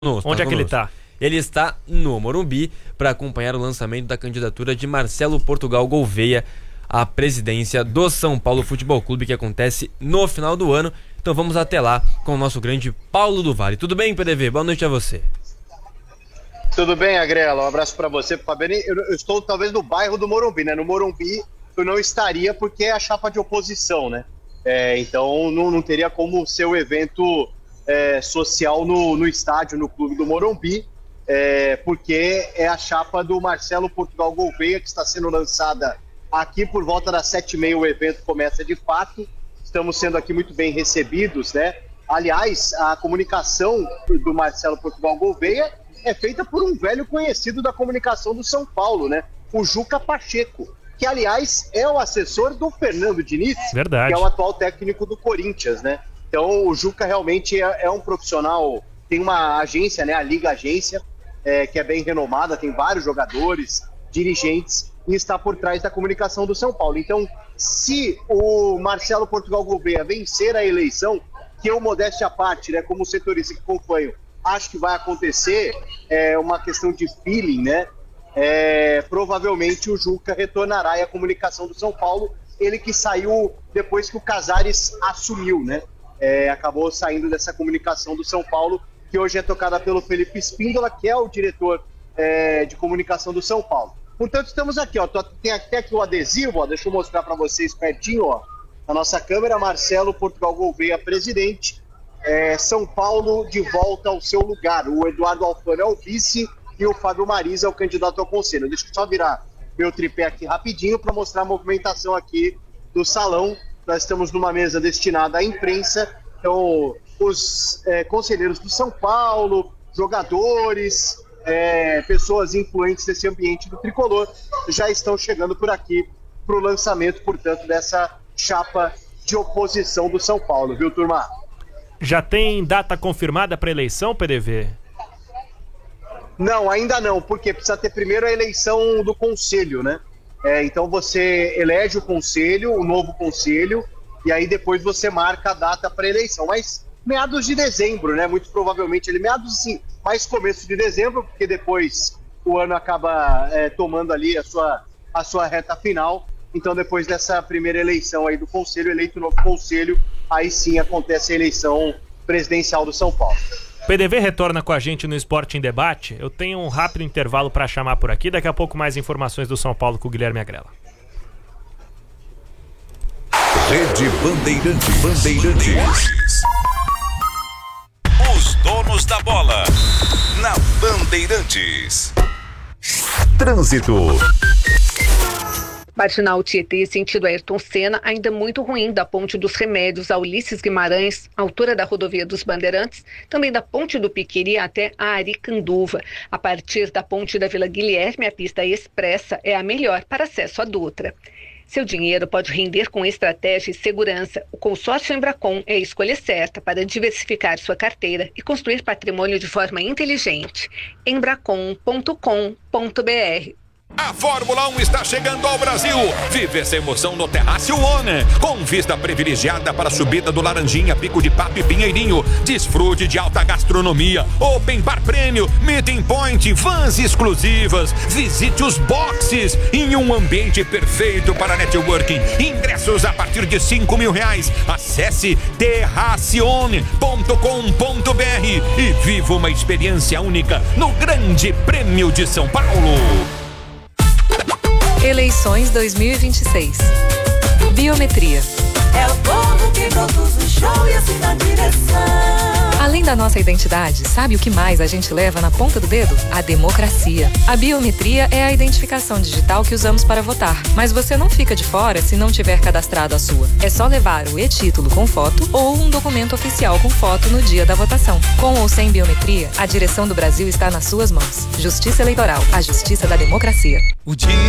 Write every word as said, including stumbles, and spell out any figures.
No, Onde tá é que conosco. ele tá? Ele está no Morumbi para acompanhar o lançamento da candidatura de Marcelo Portugal Gouveia à presidência do São Paulo Futebol Clube, que acontece no final do ano. Então vamos até lá com o nosso grande Paulo do Vale. Tudo bem, P D V? Boa noite a você. Tudo bem, Agrela? Um abraço para você, pro Fabiano. Eu, eu estou talvez no bairro do Morumbi, né? No Morumbi eu não estaria porque é a chapa de oposição, né? É, então não, não teria como ser o evento é, social no, no estádio, no clube do Morumbi, é, porque é a chapa do Marcelo Portugal Gouveia que está sendo lançada aqui por volta das sete e meia. O evento começa de fato. Estamos sendo aqui muito bem recebidos, né? Aliás, a comunicação do Marcelo Portugal Gouveia é feita por um velho conhecido da comunicação do São Paulo, né? O Juca Pacheco, que, aliás, é o assessor do Fernando Diniz, Verdade. que é o atual técnico do Corinthians, né? Então, o Juca realmente é, é um profissional, tem uma agência, né? A Liga Agência, é, que é bem renomada, tem vários jogadores, dirigentes, e está por trás da comunicação do São Paulo. Então, se o Marcelo Portugal Gouveia vencer a eleição, que eu, modéstia à parte, né, como setorista que acompanho, acho que vai acontecer, é uma questão de feeling, né? É, provavelmente o Juca retornará à comunicação do São Paulo, ele que saiu depois que o Casares assumiu, né? É, acabou saindo dessa comunicação do São Paulo, que hoje é tocada pelo Felipe Espíndola, que é o diretor é, de comunicação do São Paulo. Portanto, estamos aqui, ó, tem até aqui o adesivo, ó, deixa eu mostrar para vocês pertinho, ó, na nossa câmera, Marcelo Portugal Gouveia, presidente, é, São Paulo de volta ao seu lugar. O Eduardo Alfano é o vice e o Fábio Mariz é o candidato ao conselho. Deixa eu só virar meu tripé aqui rapidinho para mostrar a movimentação aqui do salão. Nós estamos numa mesa destinada à imprensa, então os é, conselheiros do São Paulo, jogadores, é, pessoas influentes desse ambiente do tricolor já estão chegando por aqui para o lançamento, portanto, dessa chapa de oposição do São Paulo, viu, turma? Já tem data confirmada para eleição, P D V? Não, ainda não, porque precisa ter primeiro a eleição do conselho, né? É, então você elege o conselho, o novo conselho, e aí depois você marca a data para eleição. Mas meados de dezembro, né? Muito provavelmente ele meados, sim, mais começo de dezembro, porque depois o ano acaba é, tomando ali a sua, a sua reta final. Então depois dessa primeira eleição aí do conselho, eleito o novo conselho, aí sim acontece a eleição presidencial do São Paulo. P D V retorna com a gente no Esporte em Debate. Eu tenho um rápido intervalo para chamar por aqui. Daqui a pouco mais informações do São Paulo com o Guilherme Agrela. Rede Bandeirantes. Bandeirantes. Os donos da bola. Na Bandeirantes. Trânsito. Marginal Tietê, sentido Ayrton Senna, ainda muito ruim da Ponte dos Remédios a Ulisses Guimarães, altura da rodovia dos Bandeirantes, também da Ponte do Piquiri até a Aricanduva. A partir da Ponte da Vila Guilherme, a pista expressa é a melhor para acesso à Dutra. Seu dinheiro pode render com estratégia e segurança. O consórcio Embracon é a escolha certa para diversificar sua carteira e construir patrimônio de forma inteligente. embracon ponto com ponto br. A Fórmula um está chegando ao Brasil. Vive essa emoção no Terraço One, com vista privilegiada para a subida do Laranjinha, Pico de Papo e Pinheirinho. Desfrute de alta gastronomia, open bar prêmio, meeting point, vans exclusivas. Visite os boxes em um ambiente perfeito para networking. Ingressos a partir de cinco mil reais. Acesse terracione ponto com ponto br e viva uma experiência única no Grande Prêmio de São Paulo. Eleições dois mil e vinte e seis. Biometria. É o povo que produz o show e assina a direção. Além da nossa identidade, sabe o que mais a gente leva na ponta do dedo? A democracia. A biometria é a identificação digital que usamos para votar. Mas você não fica de fora se não tiver cadastrado a sua. É só levar o e-título com foto ou um documento oficial com foto no dia da votação. Com ou sem biometria, a direção do Brasil está nas suas mãos. Justiça Eleitoral, a justiça da democracia. O dia